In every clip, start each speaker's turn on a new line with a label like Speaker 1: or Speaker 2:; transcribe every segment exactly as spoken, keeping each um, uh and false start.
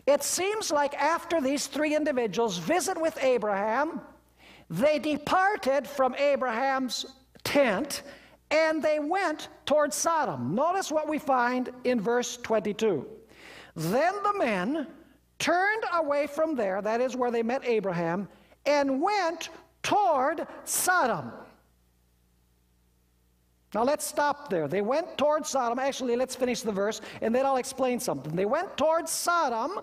Speaker 1: It seems like after these three individuals visit with Abraham, they departed from Abraham's tent and they went towards Sodom. Notice what we find in verse twenty-two. Then the men turned away from there, that is where they met Abraham, and went toward Sodom. Now let's stop there. They went toward Sodom. Actually, let's finish the verse, and then I'll explain something. They went toward Sodom,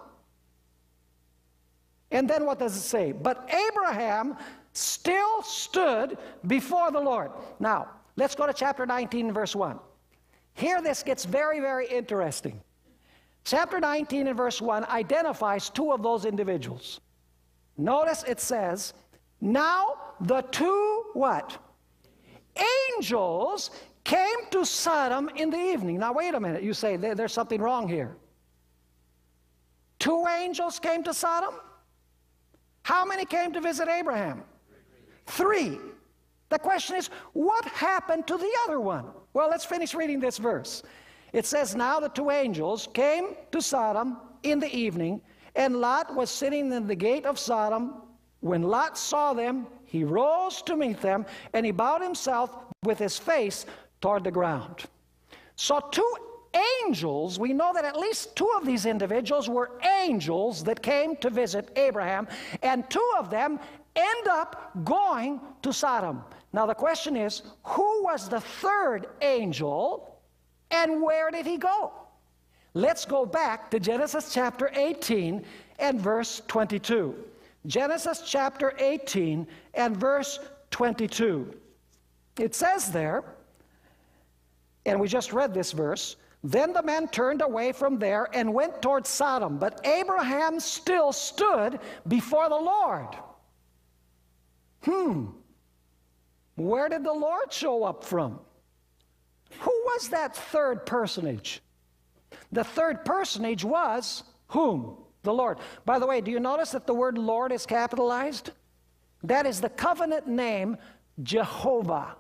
Speaker 1: and then what does it say? But Abraham still stood before the Lord. Now, let's go to chapter nineteen, verse one. Here this gets very, very interesting. Chapter nineteen and verse one identifies two of those individuals. Notice it says, now the two what? Angels came to Sodom in the evening. Now wait a minute, you say there, there's something wrong here. Two angels came to Sodom? How many came to visit Abraham? Three. The question is, what happened to the other one? Well, let's finish reading this verse. It says, now the two angels came to Sodom in the evening, and Lot was sitting in the gate of Sodom. When Lot saw them, he rose to meet them, and he bowed himself with his face toward the ground. So two angels, we know that at least two of these individuals were angels that came to visit Abraham, and two of them end up going to Sodom. Now the question is, who was the third angel, and where did he go? Let's go back to Genesis chapter eighteen and verse twenty-two. Genesis chapter eighteen and verse twenty-two. It says there, and we just read this verse, then the men turned away from there and went toward Sodom, but Abraham still stood before the Lord. Hmm. Where did the Lord show up from? Who was that third personage? The third personage was whom? The Lord. By the way, do you notice that the word Lord is capitalized? That is the covenant name Jehovah.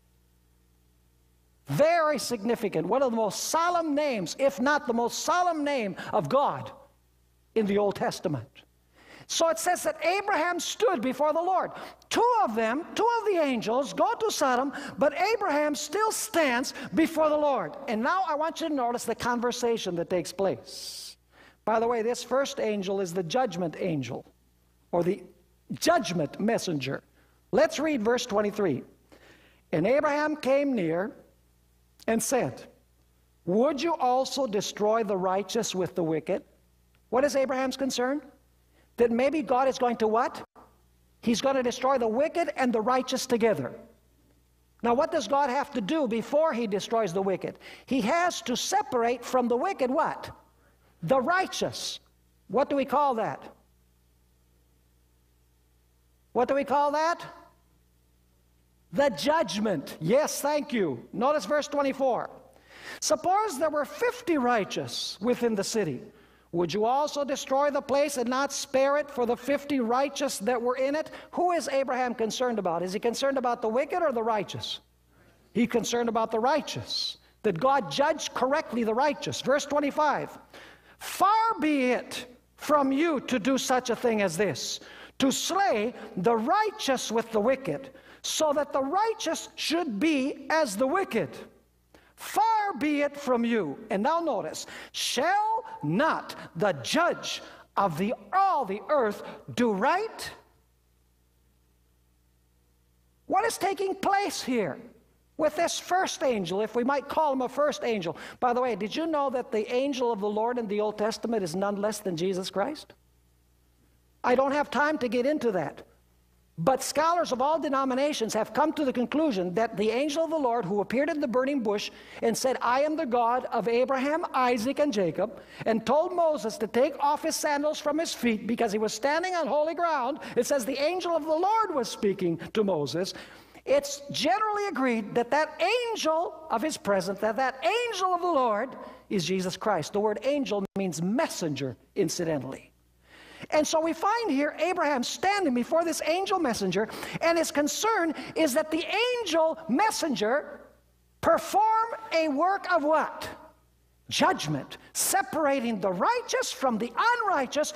Speaker 1: Very significant. One of the most solemn names, if not the most solemn name of God in the Old Testament. So it says that Abraham stood before the Lord. Two of them, two of the angels, go to Sodom, but Abraham still stands before the Lord. And now I want you to notice the conversation that takes place. By the way, this first angel is the judgment angel, or the judgment messenger. Let's read verse twenty-three. And Abraham came near and said, would you also destroy the righteous with the wicked? What is Abraham's concern? That maybe God is going to what? He's going to destroy the wicked and the righteous together. Now what does God have to do before he destroys the wicked? He has to separate from the wicked what? The righteous. What do we call that? What do we call that? The judgment. Yes, thank you. Notice verse twenty-four. Suppose there were fifty righteous within the city. Would you also destroy the place and not spare it for the fifty righteous that were in it? Who is Abraham concerned about? Is he concerned about the wicked or the righteous? He's concerned about the righteous. That God judged correctly the righteous. Verse twenty-five. Far be it from you to do such a thing as this, to slay the righteous with the wicked, so that the righteous should be as the wicked. Far be it from you. And now notice, shall not the judge of the, all the earth do right? What is taking place here with this first angel, if we might call him a first angel? By the way, did you know that the angel of the Lord in the Old Testament is none less than Jesus Christ? I don't have time to get into that. But scholars of all denominations have come to the conclusion that the angel of the Lord who appeared in the burning bush and said, I am the God of Abraham, Isaac, and Jacob, and told Moses to take off his sandals from his feet because he was standing on holy ground. It says the angel of the Lord was speaking to Moses. It's generally agreed that that angel of his presence, that that angel of the Lord is Jesus Christ. The word angel means messenger, incidentally. And so we find here Abraham standing before this angel messenger, and his concern is that the angel messenger perform a work of what? judgment, separating the righteous from the unrighteous,